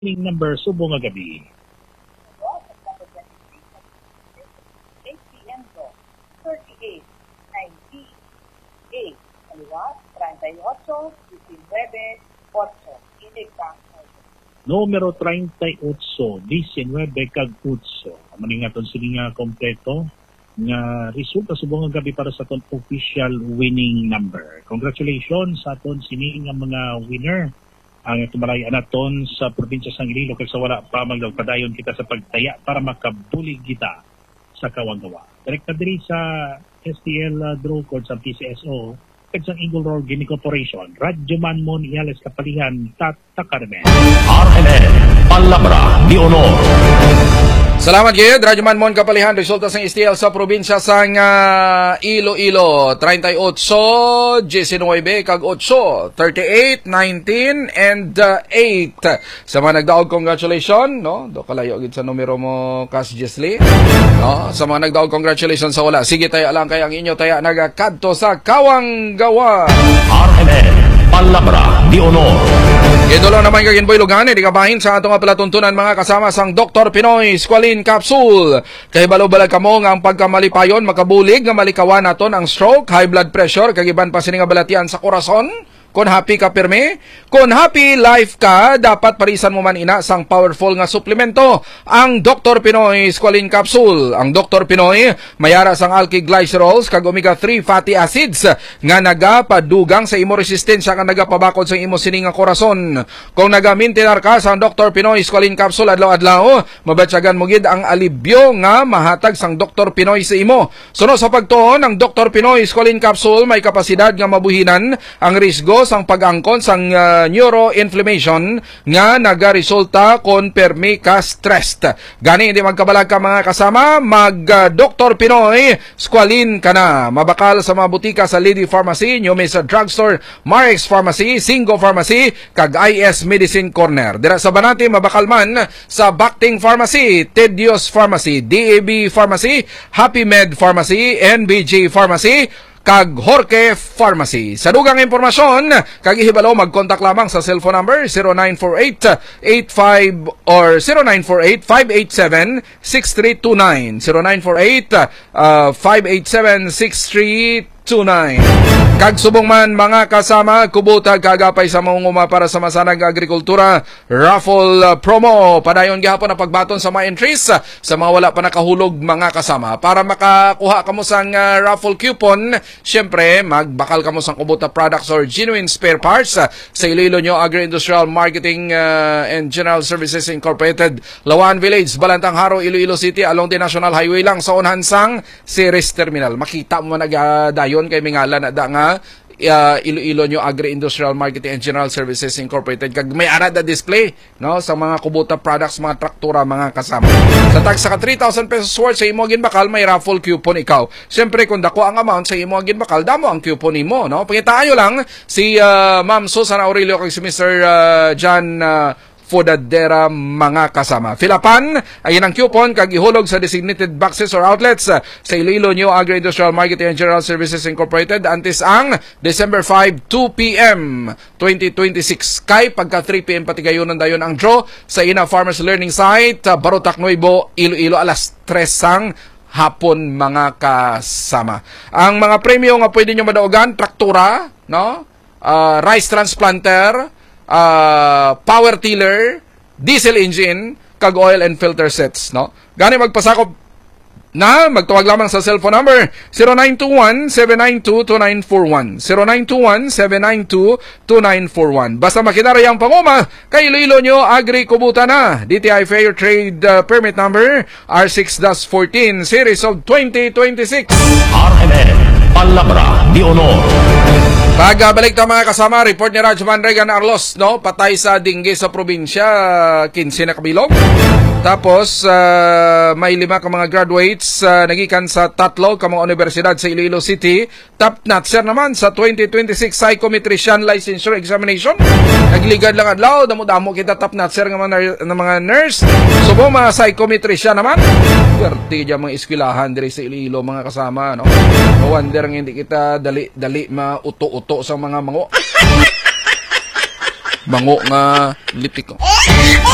number subong nga gabi. 38, kaliwa, 38, 19, 8. Numero 38, 19 kag 8. Maningaton sini nga kompleto nga resulta subong nga gabi para sa aton official winning number. Congratulations sa aton sini nga mga winner. Ang tumalayan naton sa probinsya sang Iloilo kag sa wala pa magpadayon kita sa pagtaya para makabulig kita sa Kawanggawa. Direkta diri sa STL draw code sa PCSO kag sa Eagle Road Gaming Corporation. Radyo Manmon Iales Kapalihan Tata Carmen. RNN Palabra de Honor. Salamat kayo, Radyo Manmon Kapalihan. Resulta sa STL sa probinsya sang Iloilo. 38, 19, kag 8, 38, 19, and 8. Sa mga nagdaog, congratulations, no? Do kalayo gid sa numero mo, Cass Jesly. No? Sa mga nagdaog, congratulations sa wala. Sige, tayo lang kay ang inyo, tayo nagakadto sa Kawanggawa. RNN Palabra de Honor. Ito lang naman kaginboy lugan, hindi kabahin sa atong palatuntunan mga kasama sang Dr. Pinoy Squalene Capsule. Kay balo-balag kamo nga ang pagkamalipayon, makabulig nga malikawan naton ang stroke, high blood pressure, kagiban pa sini nga balatian sa korason. Kung happy ka pirme, kung happy life ka, dapat parisan mo man ina sang powerful nga suplemento, ang Dr. Pinoy Squalene Capsule. Ang Dr. Pinoy mayara sang alkylglycerols kag omega-3 fatty acids nga nagapadugang sa imo resistensya nga nagapabakod sa imo sining nga korason. Kung nagamintinar ka sa Dr. Pinoy Squalene Capsule adlaw-adlaw, mabatyagan mo gid ang alibyo nga mahatag sang Dr. Pinoy sa imo. Suno sa pagtuon, ang Dr. Pinoy Squalene Capsule may kapasidad nga mabuhinan ang risgo sang pag-angkon sang neuroinflammation nga nagaresulta kon permi ka stressed. Gani hindi magkabalag ka mga kasama, mag Dr. Pinoy Squalene ka na. Mabakal sa mga butika sa Lady Pharmacy, New Mesa Drugstore, Marex Pharmacy, Singo Pharmacy, kag IS Medicine Corner. Dira sa Banati, mabakal man sa Bacting Pharmacy, Tedios Pharmacy, DAB Pharmacy, Happy Med Pharmacy, NBJ Pharmacy, kag Jorge Pharmacy. Sa dugang impormasyon, kag ihibalo mag-contact lamang sa cellphone number 0948-85 or 0948-587-6329. 0948-587-6329. Kag subong man mga kasama, kubutag kagapay sa mangunguma para sa masanag agrikultura raffle promo. Padayon gihapon na pagbaton sa mga entries sa mga wala pa nakahulog mga kasama. Para makakuha kamo sang raffle coupon, syempre magbakal kamo sang Kubota products or genuine spare parts sa Iloilo Nyo Agri-Industrial Marketing and General Services Incorporated, Lawan Village, Balantang Haro, Iloilo City, along the National Highway lang sa unhan sang Ceres Terminal. Makita mo nagadayon kay mingalan na da nga Iloilo Nyo Agri-Industrial Marketing and General Services Incorporated. Kag may ana da display no sa mga Kubota products, mga traktura mga kasama. Sa tag sa 3,000 pesos worth sa imo ginbakal, may raffle coupon ikaw. Siyempre kung dako ang amount sa imo ginbakal, damo ang coupon nimo, no? Pangitaan nyo lang si Ma'am Susan Aurelio kag si Mr. John Fodadera mga kasama. Filapan ay ang coupon kag ihulog sa designated boxes or outlets sa Iloilo New Agri-Industrial Marketing and General Services Incorporated antes ang December 5, 2 p.m. 2026. Kay pagka 3 p.m. patigayonon dayon ang draw sa Ina Farmers Learning Site, Barotac Nuevo, Iloilo alas 3 sang hapon mga kasama. Ang mga premyo nga pwede nyo madaugan, traktura, no? Rice transplanter, power tiller, diesel engine, kag oil and filter sets, no? Gani magpasakop na magtawag lamang sa cellphone number 0921-792-2941 0921-792-2941. Basta makinara yung panguma kay Iloilo Nyo Agri Kubota na. DTI Fair Trade Permit Number R6-14 Series of 2026. RNN Palabra de Honor. Pagbalik ta mga kasama, report ni Rajman Regan Arlos, no? Patay sa dingge sa probinsya, 15 na kabilog. Tapos, may 5 ka mga graduates nagikan sa 3 ka mga universidad sa Iloilo City. Top notcher naman sa 2026 Psychometrician Licensure Examination. Nagligad lang adlaw, damo-damo kita top notcher ng mga nurse. So, mga psychometrician naman. Swerte dyan mga eskwelahan diri sa Iloilo mga kasama, no? No wonder nga hindi kita dali mauto-uto sa mga mango. Mango nga lipik ko.